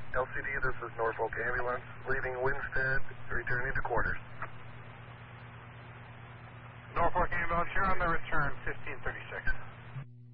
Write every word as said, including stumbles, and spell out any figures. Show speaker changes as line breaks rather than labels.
L C D, this is Norfolk Ambulance, leaving Winstead, returning to quarters.
Norfolk Ambulance, you're on the return, fifteen thirty-six.